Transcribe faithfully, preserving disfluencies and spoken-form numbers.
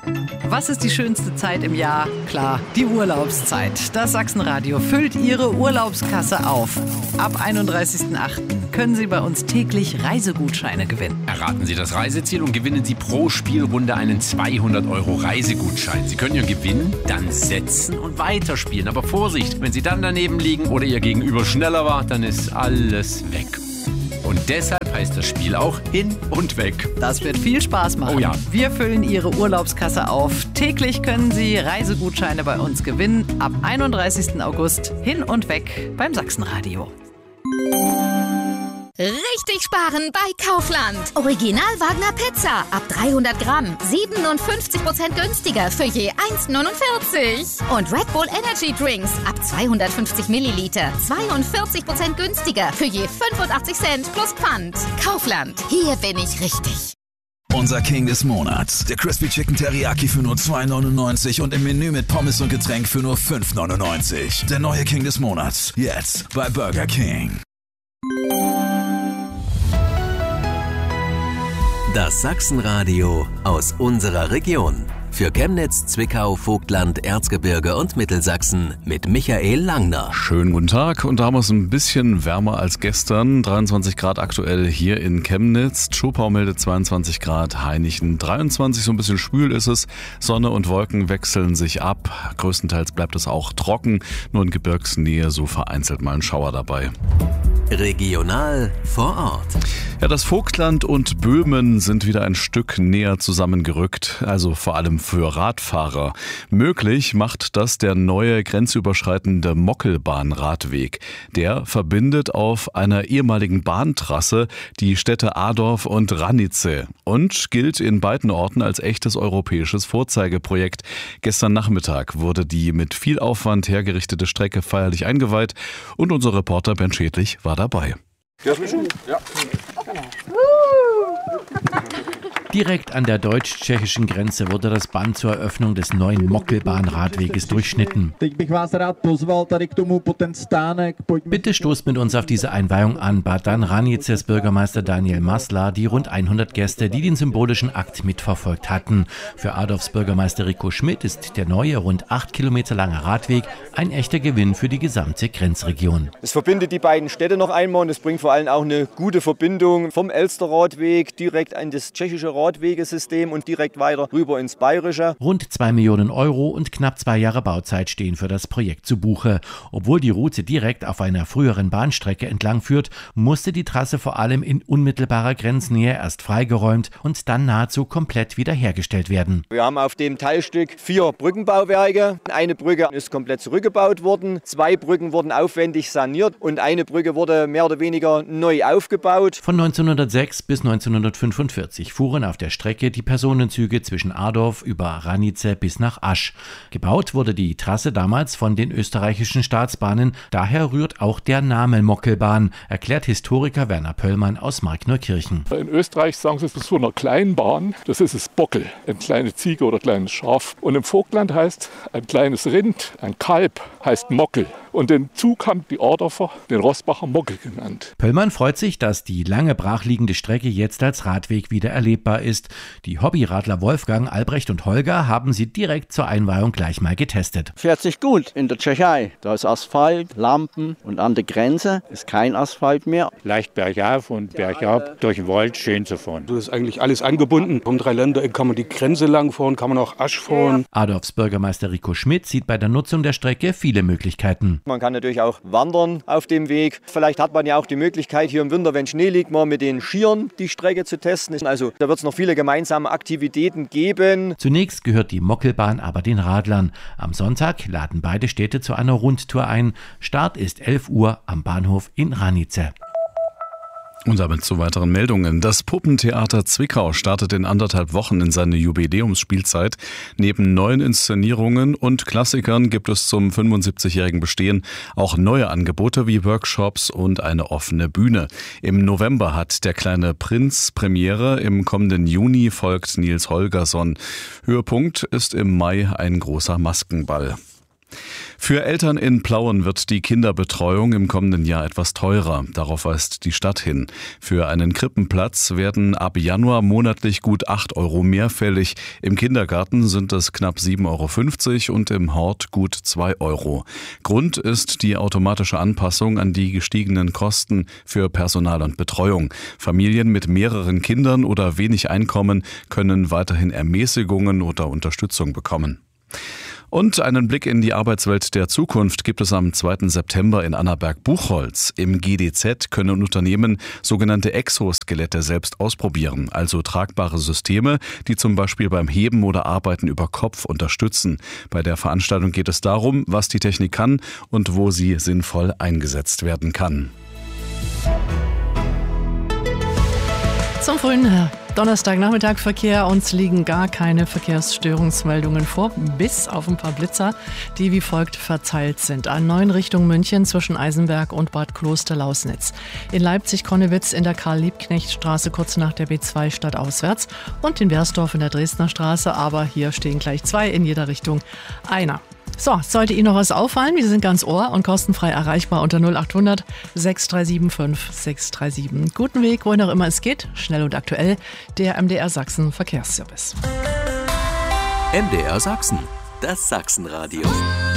Was ist die schönste Zeit im Jahr? Klar, die Urlaubszeit. Das Sachsenradio füllt Ihre Urlaubskasse auf. Ab einunddreißigsten achten können Sie bei uns täglich Reisegutscheine gewinnen. Erraten Sie das Reiseziel und gewinnen Sie pro Spielrunde einen zweihundert Euro Reisegutschein. Sie können Ihren Gewinn dann setzen und weiterspielen. Aber Vorsicht, wenn Sie dann daneben liegen oder Ihr Gegenüber schneller war, dann ist alles weg. Und deshalb heißt das Spiel auch Hin und Weg. Das wird viel Spaß machen. Oh ja. Wir füllen Ihre Urlaubskasse auf. Täglich können Sie Reisegutscheine bei uns gewinnen. Ab einunddreißigsten August Hin und Weg beim Sachsenradio. Richtig sparen bei Kaufland. Original Wagner Pizza ab dreihundert Gramm. siebenundfünfzig Prozent günstiger für je eins neunundvierzig. Und Red Bull Energy Drinks ab zweihundertfünfzig Milliliter. zweiundvierzig Prozent günstiger für je fünfundachtzig Cent plus Pfand. Kaufland. Hier bin ich richtig. Unser King des Monats. Der Crispy Chicken Teriyaki für nur zwei neunundneunzig und im Menü mit Pommes und Getränk für nur fünf neunundneunzig. Der neue King des Monats. Jetzt bei Burger King. Das Sachsenradio aus unserer Region. Für Chemnitz, Zwickau, Vogtland, Erzgebirge und Mittelsachsen mit Michael Langner. Schönen guten Tag, und da haben wir es ein bisschen wärmer als gestern. dreiundzwanzig Grad aktuell hier in Chemnitz. Tschopau meldet zweiundzwanzig Grad, Hainichen dreiundzwanzig, so ein bisschen schwül ist es. Sonne und Wolken wechseln sich ab. Größtenteils bleibt es auch trocken, nur in Gebirgsnähe so vereinzelt mal ein Schauer dabei. Regional vor Ort. Ja, das Vogtland und Böhmen sind wieder ein Stück näher zusammengerückt, also vor allem für Radfahrer. Möglich macht das der neue grenzüberschreitende Mockelbahn-Radweg. Der verbindet auf einer ehemaligen Bahntrasse die Städte Adorf und Ranice und gilt in beiden Orten als echtes europäisches Vorzeigeprojekt. Gestern Nachmittag wurde die mit viel Aufwand hergerichtete Strecke feierlich eingeweiht und unser Reporter Ben Schädlich war dabei. Ja. Direkt an der deutsch-tschechischen Grenze wurde das Band zur Eröffnung des neuen Mockelbahn-Radweges durchschnitten. Bitte stoßt mit uns auf diese Einweihung an, bat dann Ranices Bürgermeister Daniel Maslar die rund hundert Gäste, die den symbolischen Akt mitverfolgt hatten. Für Adorfs Bürgermeister Rico Schmidt ist der neue, rund acht Kilometer lange Radweg ein echter Gewinn für die gesamte Grenzregion. Es verbindet die beiden Städte noch einmal und es bringt vor allem auch eine gute Verbindung vom Elsterradweg direkt an das tschechische Radwegesystem und direkt weiter rüber ins Bayerische. Rund zwei Millionen Euro und knapp zwei Jahre Bauzeit stehen für das Projekt zu Buche. Obwohl die Route direkt auf einer früheren Bahnstrecke entlang führt, musste die Trasse vor allem in unmittelbarer Grenznähe erst freigeräumt und dann nahezu komplett wiederhergestellt werden. Wir haben auf dem Teilstück vier Brückenbauwerke. Eine Brücke ist komplett zurückgebaut worden, zwei Brücken wurden aufwendig saniert und eine Brücke wurde mehr oder weniger neu aufgebaut. Von neunzehnhundertsechs bis neunzehnhundertfünfundvierzig fuhren auf der Strecke die Personenzüge zwischen Adorf über Ranice bis nach Asch. Gebaut wurde die Trasse damals von den österreichischen Staatsbahnen, daher rührt auch der Name Mockelbahn, erklärt Historiker Werner Pöllmann aus Markneukirchen. In Österreich sagen sie es zu einer kleinen Bahn, das ist es Bockel, eine kleine Ziege oder ein kleines Schaf. Und im Vogtland heißt ein kleines Rind, ein Kalb heißt Mockel. Und den Zug haben die Adorfer den Rossbacher Mockel genannt. Pöllmann freut sich, dass die lange brachliegende Strecke jetzt als Radweg wieder erlebbar ist. Die Hobbyradler Wolfgang, Albrecht und Holger haben sie direkt zur Einweihung gleich mal getestet. Fährt sich gut in der Tschechei. Da ist Asphalt, Lampen und an der Grenze ist kein Asphalt mehr. Leicht bergauf und bergab durch den Wald schön zu fahren. Das ist eigentlich alles angebunden. Um drei Länder kann man die Grenze lang fahren, kann man auch Asch fahren. Adorfs Bürgermeister Rico Schmidt sieht bei der Nutzung der Strecke viele Möglichkeiten. Man kann natürlich auch wandern auf dem Weg. Vielleicht hat man ja auch die Möglichkeit, hier im Winter, wenn Schnee liegt, mal mit den Skiern die Strecke zu testen. Also da wird es noch viele gemeinsame Aktivitäten geben. Zunächst gehört die Mockelbahn aber den Radlern. Am Sonntag laden beide Städte zu einer Rundtour ein. Start ist elf Uhr am Bahnhof in Ranice. Und damit zu weiteren Meldungen. Das Puppentheater Zwickau startet in anderthalb Wochen in seine Jubiläumsspielzeit. Neben neuen Inszenierungen und Klassikern gibt es zum fünfundsiebzigjährigen Bestehen auch neue Angebote wie Workshops und eine offene Bühne. Im November hat der kleine Prinz Premiere, im kommenden Juni folgt Nils Holgersson. Höhepunkt ist im Mai ein großer Maskenball. Für Eltern in Plauen wird die Kinderbetreuung im kommenden Jahr etwas teurer. Darauf weist die Stadt hin. Für einen Krippenplatz werden ab Januar monatlich gut acht Euro mehr fällig. Im Kindergarten sind es knapp sieben Euro fünfzig und im Hort gut zwei Euro. Grund ist die automatische Anpassung an die gestiegenen Kosten für Personal und Betreuung. Familien mit mehreren Kindern oder wenig Einkommen können weiterhin Ermäßigungen oder Unterstützung bekommen. Und einen Blick in die Arbeitswelt der Zukunft gibt es am zweiten September in Annaberg-Buchholz. Im G D Z können Unternehmen sogenannte Exoskelette selbst ausprobieren, also tragbare Systeme, die zum Beispiel beim Heben oder Arbeiten über Kopf unterstützen. Bei der Veranstaltung geht es darum, was die Technik kann und wo sie sinnvoll eingesetzt werden kann. Zum frühen Donnerstagnachmittag Verkehr. Uns liegen gar keine Verkehrsstörungsmeldungen vor, bis auf ein paar Blitzer, die wie folgt verteilt sind. A neun Richtung München zwischen Eisenberg und Bad Kloster-Lausnitz. In Leipzig-Konnewitz in der Karl-Liebknecht-Straße kurz nach der B zwei stadtauswärts und in Bersdorf in der Dresdner Straße, aber hier stehen gleich zwei in jeder Richtung einer. So, sollte Ihnen noch was auffallen, wir sind ganz ohr und kostenfrei erreichbar unter null acht hundert sechs drei sieben fünf sechs drei sieben. Guten Weg, wohin auch immer es geht, schnell und aktuell, der M D R Sachsen Verkehrsservice. M D R Sachsen, das Sachsenradio.